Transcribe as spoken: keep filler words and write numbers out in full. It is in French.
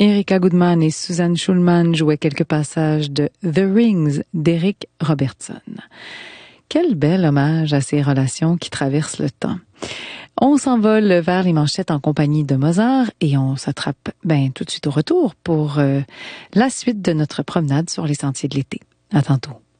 Erika Goodman et Suzanne Schulman jouaient quelques passages de The Rings d'Eric Robertson. Quel bel hommage à ces relations qui traversent le temps. On s'envole vers les manchettes en compagnie de Mozart et on s'attrape ben tout de suite au retour pour euh, la suite de notre promenade sur les sentiers de l'été. À tantôt.